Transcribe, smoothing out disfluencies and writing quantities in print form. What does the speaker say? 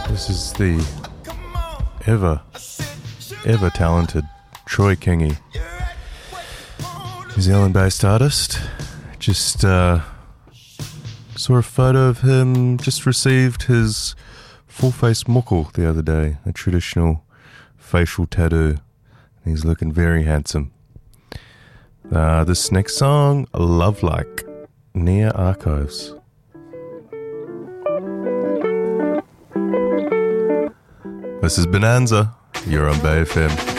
This is the ever talented Troy Kingi, New Zealand-based artist. Just saw a photo of him, just received his full-face moko the other day, a traditional facial tattoo. He's looking very handsome. This next song, Love Like, Near Archives. This is Bonanza. You're on Bay FM.